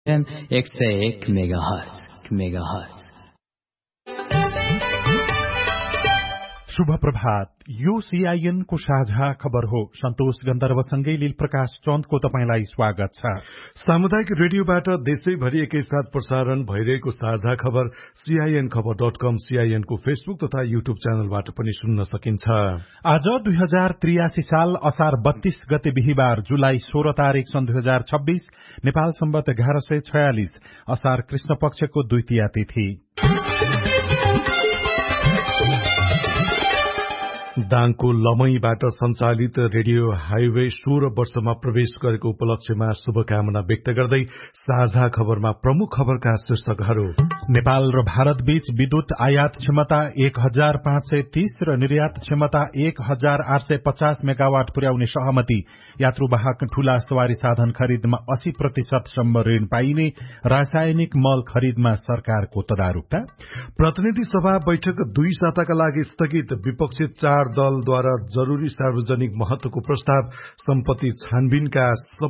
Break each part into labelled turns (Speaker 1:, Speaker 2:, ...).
Speaker 1: 101 megahertz.
Speaker 2: शुभ प्रभात। यो CIN को साझा खबर हो। सन्तोष गन्धर्वसँगै लील प्रकाश चन्दको तपाईंलाई स्वागत छ।
Speaker 3: सामुदायिक रेडियोबाट देशैभरि एकैसाथ प्रसारण भइरहेको साझा खबर CINखबर.com, CIN को फेसबुक तथा युट्युब च्यानलबाट पनि सुन्न सकिन्छ।
Speaker 2: आज 2083 साल असार 32 गते बिहीबार, जुलाई 16 तारिक सन् 2026, नेपाल सम्वत 1146 असार कृष्ण पक्षको द्वितीया तिथि।
Speaker 3: दाङको लमईबाट सञ्चालित रेडियो हाइवे 16 वर्षमा प्रवेश गरेको उपलक्ष्यमा शुभकामना व्यक्त गर्दै साझा खबरमा प्रमुख खबरका शीर्षकहरू।
Speaker 2: नेपाल र भारत बीच विद्युत आयात क्षमता 1530 र निर्यात क्षमता 1850 मेगावाट पुर्याउने सहमति। यात्रुवाहक ठूला सवारी साधन खरिदमा 80% सम्म ऋण पाइने। रासायनिक मल खरिदमा सरकारको तदारुकता।
Speaker 3: प्रतिनिधि सभा बैठक 2 साताका लागि स्थगित। विपक्षी 4 दलद्वारा जरूरी सार्वजनिक महत्वको प्रस्ताव। सम्पत्ति छानबिनका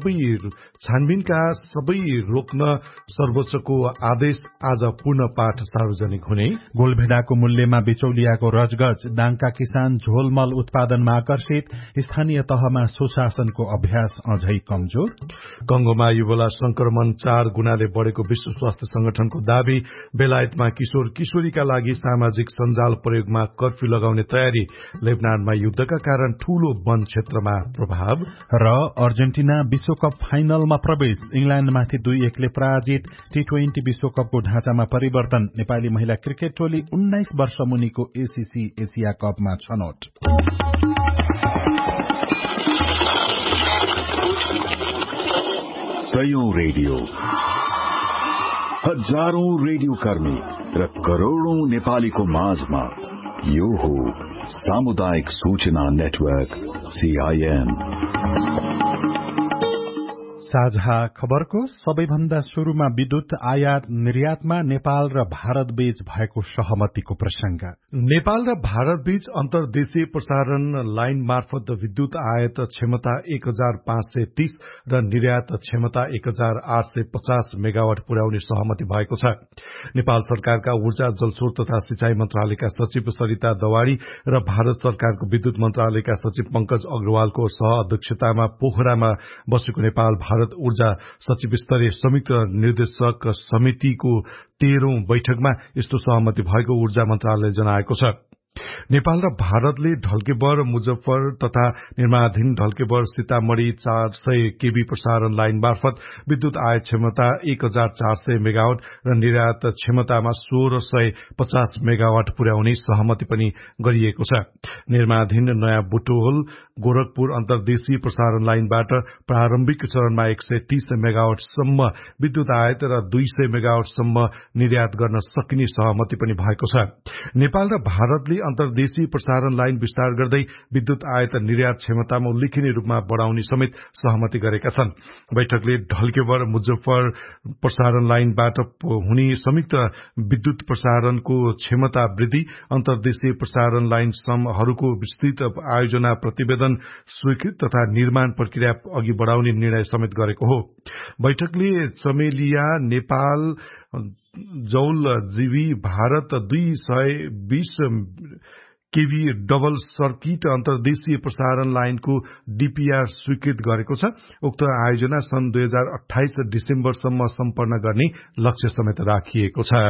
Speaker 3: सबै रोक्न सर्वोच्चको आदेश। आज पूर्ण पाठ सार्वजनिक हुने।
Speaker 2: गोलभेडाको मूल्यमा बिचौलियाको रजगज। दाङका किसान झोलमल उत्पादनमा आकर्षित। स्थानीय तहमा सुशासनको अभ्यास अझै कमजोर।
Speaker 3: कंगोमा इबोला संक्रमण 4 गुणाले बढ़ेको विश्व स्वास्थ्य संगठनको दावी। बेलायतमा किशोर किशोरीका लागि सामाजिक सञ्जाल प्रयोगमा कर्फ्यू लगाउने तयारी। लेबनानमा युद्धका कारण ठूलो वन क्षेत्रमा प्रभाव।
Speaker 2: र अर्जेन्टिना विश्वकप फाइनलमा प्रवेश। इंग्ल्याण्डमाथि 2-1 ले पराजित। T20 विश्वकपको ढाँचामा परिवर्तन। नेपाली महिला क्रिकेट टोली 19 वर्ष मुनिको ACC एशिया कपमा छनौट।
Speaker 4: सयौं रेडियो, हजारौं रेडियो कर्मी र करोड़ौं नेपालीको माझमा यो हो सामुदायिक सूचना नेटवर्क CIN।
Speaker 2: साझा खबरको सबैभन्दा शुरूमा विद्युत आयात निर्यातमा नेपाल र भारत बीच भएको सहमतिको प्रसंग।
Speaker 3: नेपाल र भारत बीच अन्तर्देशीय प्रसारण लाइन मार्फत विद्युत आयात क्षमता 1530 र निर्यात क्षमता 1850 मेगावाट पुर्याउने सहमति भएको छ। नेपाल सरकारका ऊर्जा, जलस्रोत तथा सिंचाई मन्त्रालयका सचिव सरिता दवाडी र भारत सरकारको विद्युत मन्त्रालयका सचिव पंकज अग्रवालको सहअध्यक्षतामा पोखरामा बसेको नेपाल भारत ऊर्जा सचिव स्तरीय संयुक्त निर्देशक समितिको 13औं बैठकमा यस्तो सहमति भएको ऊर्जा मन्त्रालयले जनाएको छ। नेपाल र भारतले ढल्केबर मुजफ्फर तथा निर्माणाधीन ढल्केबर सीतामढ़ी 400 केबी प्रसारण लाइन मार्फत विद्युत आयात क्षमता 1400 मेगावाट र निर्यात क्षमतामा 1650 मेगावाट पुर्याउने सहमति पनि गरिएको छ। निर्माणाधीन नयाँ बुटोल गोरखपुर अन्तर्देशीय प्रसारण लाइनबाट प्रारम्भिक चरणमा 130 मेगावाट सम्म विद्युत आयात र 200 मेगावाट सम्म निर्यात गर्न सकिने सहमति पनि भएको छ। नेपाल र भारतले अन्तर्देशीय प्रसारण लाइन विस्तार गर्दै विद्युत आयात निर्यात क्षमतामा उल्लेखनीय रूपमा बढ़ाउने समेत सहमति गरेका छन्। बैठकले ढल्केबर मुजफ्फर प्रसारण लाइनबाट हुने संयुक्त विद्युत प्रसारणको क्षमता वृद्धि, अन्तर्देशीय प्रसारण लाइन समूहहरूको विस्तृत आयोजना प्रतिवेदन स्वीकृत तथा निर्माण प्रक्रिया अघि बढ़ाउने निर्णय समेत गरेको हो। बैठकले चमेलिया नेपाल जौल जीवी भारत 220 केवी डबल सर्किट अन्तर्देशीय प्रसारण लाइनको DPR स्वीकृत गरेको छ। उक्त आयोजना सन् 2028 डिसेम्बरसम्म सम्पन्न गर्ने लक्ष्य समेत राखिएको छ।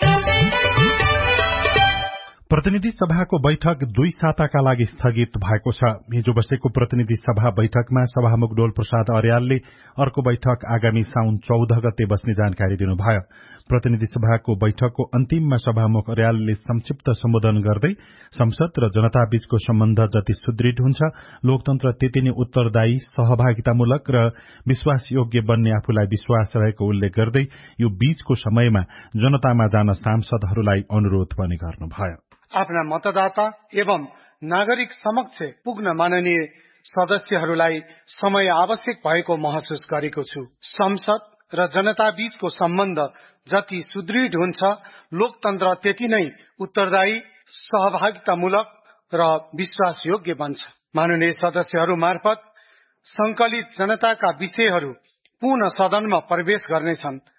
Speaker 2: प्रतिनिधि सभाको बैठक 2 साताका लागि स्थगित भएको छ। हिजो बसेको प्रतिनिधि सभा बैठकमा सभामुख डोल प्रसाद अर्यालले अर्को बैठक आगामी साउन 14 गते बस्ने जानकारी दिनुभयो। प्रतिनिधि सभाको बैठकको अन्तिममा सभामुख अर्यालले संक्षिप्त सम्बोधन गर्दै संसद र जनता बीचको सम्बन्ध जति सुदृढ हुन्छ, लोकतन्त्र त्यति नै उत्तरदायी, सहभागितामूलक र विश्वासयोग्य बन्ने आफूलाई विश्वास रहेको उल्लेख गर्दै यो बीचको समयमा जनतामा जान सांसदहरूलाई अनुरोध पनि गर्नुभयो।
Speaker 5: आफ्ना मतदाता एवं नागरिक समक्ष पुग्न माननीय सदस्यहरूलाई समय आवश्यक भएको महसुस गरेको छु। संसद र जनता बीचको सम्बन्ध जति सुदृढ हुन्छ, लोकतन्त्र त्यति नै उत्तरदायी, सहभागितामूलक र विश्वासयोग्य बन्छ। माननीय सदस्यहरू मार्फत संकलित जनताका विषयहरू पुनः सदनमा प्रवेश गर्नेछन्।